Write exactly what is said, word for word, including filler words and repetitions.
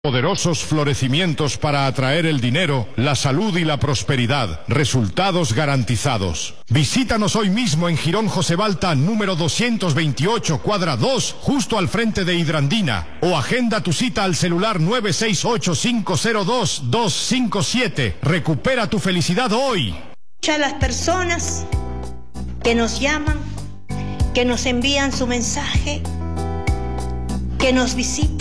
Poderosos florecimientos para atraer el dinero, la salud y la prosperidad. Resultados garantizados. Visítanos hoy mismo en Jirón José Balta, número doscientos veintiocho, cuadra dos, justo al frente de Hidrandina. O agenda tu cita al celular nueve seis ocho, cinco cero dos, dos cinco siete. Recupera tu felicidad hoy. A las personas que nos llaman, que nos envían su mensaje, que nos visitan.